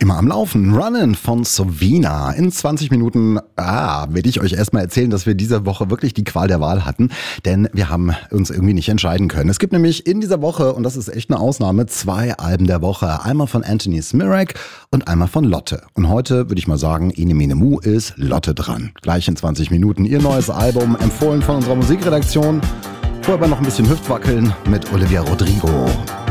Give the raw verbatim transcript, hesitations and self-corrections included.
immer am Laufen. Runnin' von Sovina. In zwanzig Minuten ah, werde ich euch erstmal erzählen, dass wir diese Woche wirklich die Qual der Wahl hatten, denn wir haben uns irgendwie nicht entscheiden können. Es gibt nämlich in dieser Woche, und das ist echt eine Ausnahme, zwei Alben der Woche. Einmal von Anthony Smirak und einmal von Lotte. Und heute würde ich mal sagen, Ene Mene Mu ist Lotte dran. Gleich in zwanzig Minuten ihr neues Album, empfohlen von unserer Musikredaktion. Vorher aber noch ein bisschen Hüftwackeln mit Olivia Rodrigo.